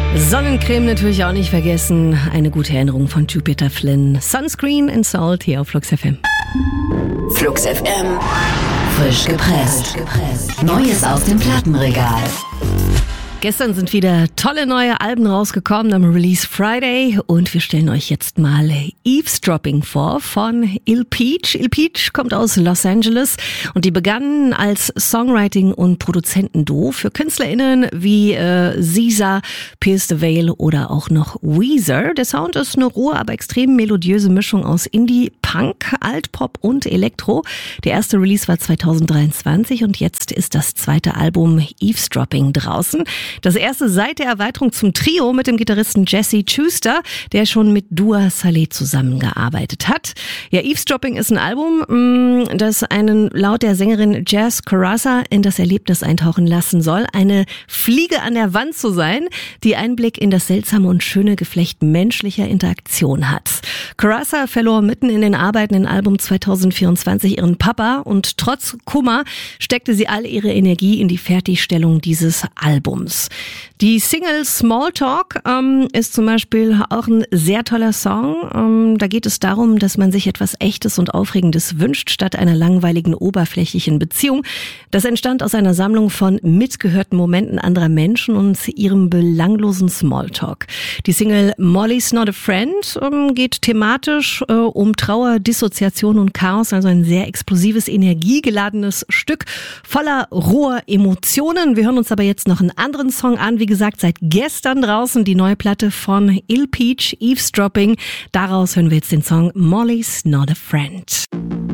Sonnencreme natürlich auch nicht vergessen. Eine gute Erinnerung von Jupiter Flynn. Sunscreen and Salt hier auf Flux FM. Flux FM. Frisch gepresst. Neues aus dem Plattenregal. Gestern sind wieder tolle neue Alben rausgekommen am Release Friday und wir stellen euch jetzt mal Eavesdropping vor von Il Peach. Il Peach kommt aus Los Angeles und die begannen als Songwriting- und Produzentenduo für KünstlerInnen wie SZA, Pierce the Veil oder auch noch Weezer. Der Sound ist eine rohe, aber extrem melodiöse Mischung aus Indie, Punk, Altpop und Elektro. Der erste Release war 2023 und jetzt ist das zweite Album Eavesdropping draußen. Das erste seit der Erweiterung zum Trio mit dem Gitarristen Jesse Schuster, der schon mit Dua Saleh zusammengearbeitet hat. Ja, Eavesdropping ist ein Album, das einen laut der Sängerin Jazz Corazza in das Erlebnis eintauchen lassen soll, eine Fliege an der Wand zu sein, die Einblick in das seltsame und schöne Geflecht menschlicher Interaktion hat. Corazza verlor mitten in den Arbeiten im Album 2024 ihren Papa und trotz Kummer steckte sie all ihre Energie in die Fertigstellung dieses Albums. Die Single Small Talk ist zum Beispiel auch ein sehr toller Song. Da geht es darum, dass man sich etwas Echtes und Aufregendes wünscht, statt einer langweiligen, oberflächlichen Beziehung. Das entstand aus einer Sammlung von mitgehörten Momenten anderer Menschen und ihrem belanglosen Smalltalk. Die Single Molly's Not a Friend geht thematisch um Trauer, Dissoziation und Chaos, also ein sehr explosives, energiegeladenes Stück voller roher Emotionen. Wir hören uns aber jetzt noch einen anderen Song an. Wie gesagt, seit gestern draußen die neue Platte von Il Peach, Eavesdropping. Daraus hören wir jetzt den Song Molly's Not a Friend.